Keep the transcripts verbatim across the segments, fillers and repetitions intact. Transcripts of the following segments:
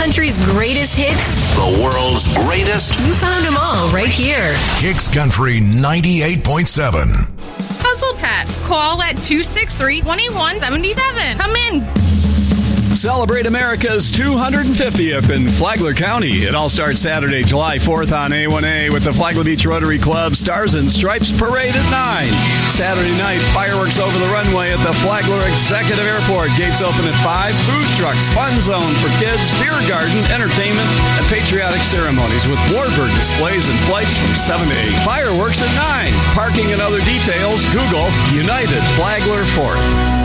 Country's greatest hits. The world's greatest. You found them all right here. Kicks Country ninety-eight point seven. Puzzle Pets. Call at two six three, two one seven seven. Come in. Celebrate America's two hundred fiftieth in Flagler County. It all starts Saturday, July fourth on A one A with the Flagler Beach Rotary Club Stars and Stripes Parade at nine. Saturday night, fireworks over the runway at the Flagler Executive Airport. Gates open at five. Food trucks, fun zone for kids, beer garden, entertainment, and patriotic ceremonies with warbird displays and flights from seven to eight. Fireworks at nine. Parking and other details, Google United Flagler Fort.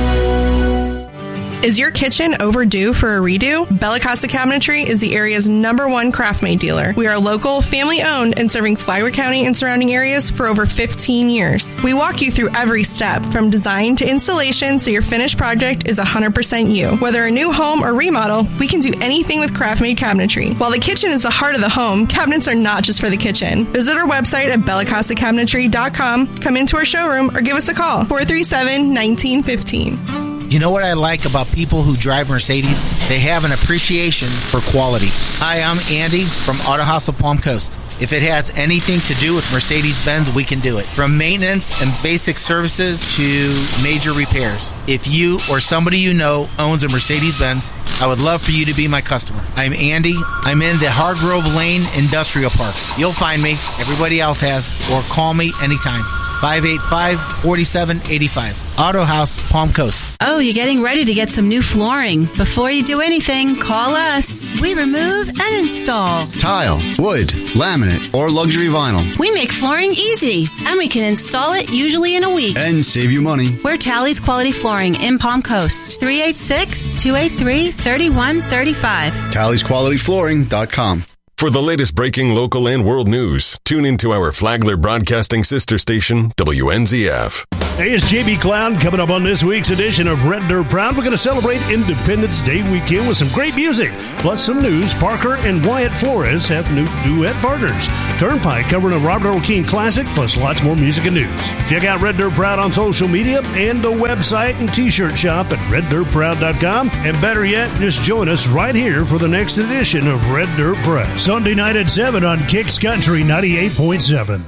Is your kitchen overdue for a redo? Bella Costa Cabinetry is the area's number one craft-made dealer. We are local, family-owned, and serving Flagler County and surrounding areas for over fifteen years. We walk you through every step, from design to installation, so your finished project is one hundred percent you. Whether a new home or remodel, we can do anything with craft-made cabinetry. While the kitchen is the heart of the home, cabinets are not just for the kitchen. Visit our website at bella costa cabinetry dot com, come into our showroom, or give us a call, four three seven, one nine one five. You know what I like about people who drive Mercedes? They have an appreciation for quality. Hi, I'm Andy from Auto House of Palm Coast. If it has anything to do with Mercedes-Benz, we can do it. From maintenance and basic services to major repairs. If you or somebody you know owns a Mercedes-Benz, I would love for you to be my customer. I'm Andy. I'm in the Hargrove Lane Industrial Park. You'll find me. Everybody else has. Or call me anytime. five eight five, four seven eight five. Auto House, Palm Coast. Oh, you're getting ready to get some new flooring. Before you do anything, call us. We remove and install tile, wood, laminate, or luxury vinyl. We make flooring easy, and we can install it usually in a week. And save you money. We're Tally's Quality Flooring in Palm Coast. three eight six, two eight three, three one three five. Tally's Quality Flooring dot com. For the latest breaking local and world news, tune into our Flagler Broadcasting sister station, W N Z F. Hey, it's J B Cloud coming up on this week's edition of Red Dirt Proud. We're going to celebrate Independence Day weekend with some great music, plus some news. Parker and Wyatt Flores have new duet partners. Turnpike covering a Robert Earl Keen classic, plus lots more music and news. Check out Red Dirt Proud on social media and the website and t-shirt shop at red dirt proud dot com. And better yet, just join us right here for the next edition of Red Dirt Proud. Sunday night at seven on Kicks Country ninety-eight point seven.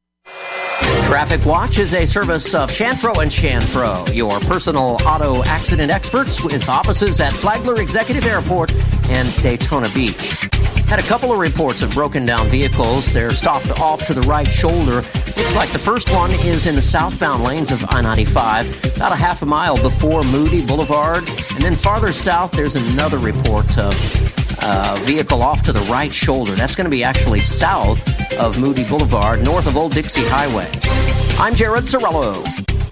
Traffic Watch is a service of Chanfro and Chanfro, your personal auto accident experts with offices at Flagler Executive Airport and Daytona Beach. Had a couple of reports of broken down vehicles. They're stopped off to the right shoulder. Looks like the first one is in the southbound lanes of I ninety-five, about a half a mile before Moody Boulevard. And then farther south, there's another report of Uh, vehicle off to the right shoulder. That's going to be actually south of Moody Boulevard, north of Old Dixie Highway. I'm Jared Sorello.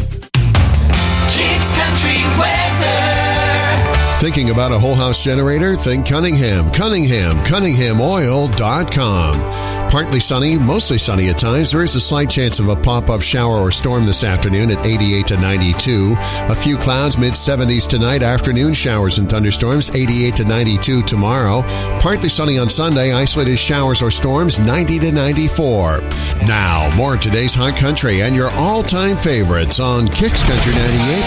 Kicks Country Weather. Thinking about a whole house generator? Think Cunningham. Cunningham. Cunningham Oil dot com. Partly sunny, mostly sunny at times. There is a slight chance of a pop-up shower or storm this afternoon at eighty-eight to ninety-two. A few clouds, mid-seventies tonight. Afternoon showers and thunderstorms, eighty-eight to ninety-two tomorrow. Partly sunny on Sunday. Isolated showers or storms, ninety to ninety-four. Now, more of today's hot country and your all-time favorites on Kicks Country ninety-eight